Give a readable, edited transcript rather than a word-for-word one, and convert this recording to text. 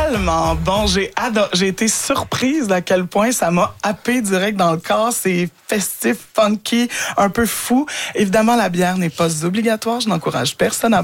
tellement bon. J'ai été surprise d'à quel point ça m'a happé direct dans le corps. C'est festif, funky, un peu fou. Évidemment, la bière n'est pas obligatoire. Je n'encourage personne à